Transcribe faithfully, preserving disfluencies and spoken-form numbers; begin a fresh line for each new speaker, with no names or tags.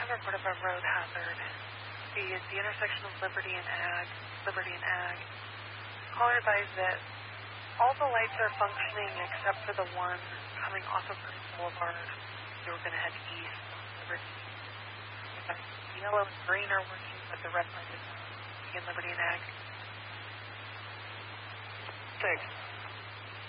have a report of a road hazard. B is the intersection of Liberty and Ag. Liberty and Ag. Caller advised that all the lights are functioning except for the one coming off of Green Boulevard. You were going to head east. Liberty. Yellow and green are working, but the red light is not. Again, Liberty and Ag.
Thanks.